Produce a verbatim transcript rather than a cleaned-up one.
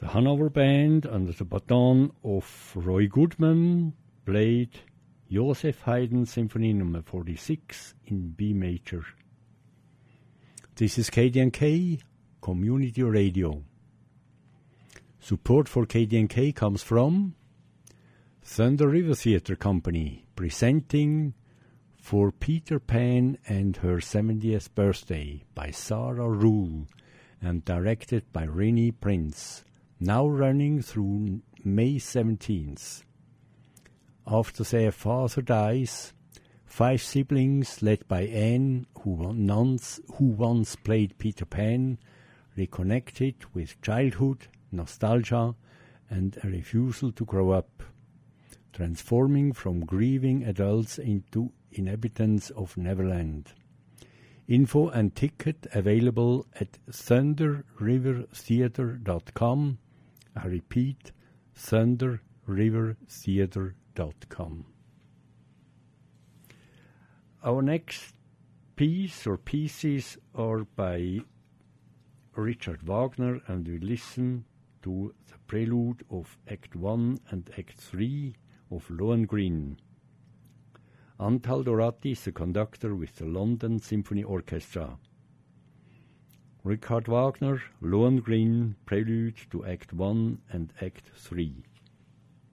The Hanover Band, under the baton of Roy Goodman, played Joseph Haydn Symphony number forty-six in B major. This is K D N K, Community Radio. Support for K D N K comes from Thunder River Theatre Company, presenting For Peter Pan and Her seventieth Birthday by Sarah Rule and directed by Rennie Prince, now running through May seventeenth. After their father dies, five siblings led by Anne, who once, who once played Peter Pan, reconnected with childhood, nostalgia, and a refusal to grow up, transforming from grieving adults into inhabitants of Neverland. Info and ticket available at thunder river theatre dot com. I repeat, thunder river theatre dot com. Our next piece or pieces are by Richard Wagner, and we listen to the prelude of Act one and Act three of Lohengrin. Antal Dorati is the conductor with the London Symphony Orchestra. Richard Wagner, Lohengrin, prelude to Act one and Act three.